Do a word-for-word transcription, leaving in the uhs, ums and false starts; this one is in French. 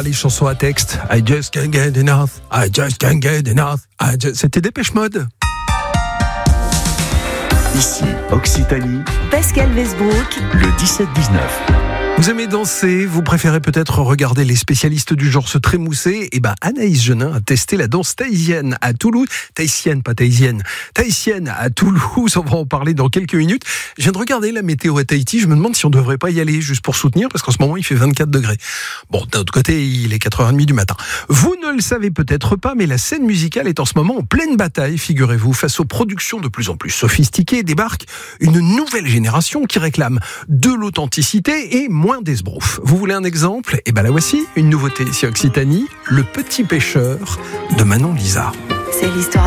les chansons à texte. I just can't get enough, I just can't get enough. I just... C'était Dépêche Mode. Ici, Occitanie, Pascal Westbrook, le dix-sept dix-neuf. Vous aimez danser, vous préférez peut-être regarder les spécialistes du genre se trémousser. Eh ben, Anaïs Genin a testé la danse tahitienne à Toulouse. Tahitienne, pas tahitienne. Tahitienne à Toulouse, on va en parler dans quelques minutes. Je viens de regarder la météo à Tahiti, je me demande si on devrait pas y aller juste pour soutenir, parce qu'en ce moment il fait vingt-quatre degrés. Bon, d'un autre côté, il est quatre heures trente du matin. Vous ne le savez peut-être pas, mais la scène musicale est en ce moment en pleine bataille, figurez-vous. Face aux productions de plus en plus sophistiquées, débarque une nouvelle génération qui réclame de l'authenticité et moins d'esbrouf. Vous voulez un exemple ? Eh ben la voici, une nouveauté ici Occitanie, Le Petit Pêcheur de Manon Lisa. c'est l'histoire